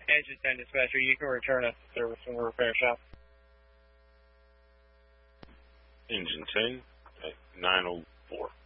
Engine 10 dispatcher, you can return to service and repair shop. Engine 10 at 904.